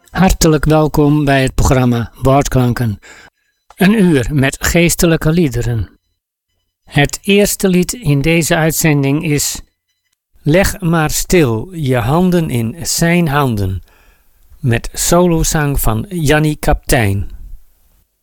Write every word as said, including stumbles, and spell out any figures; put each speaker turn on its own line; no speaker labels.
Hartelijk welkom bij het programma Woordklanken. Een uur met geestelijke liederen. Het eerste lied in deze uitzending is Leg maar stil je handen in zijn handen, met solozang van Jannie Kaptein.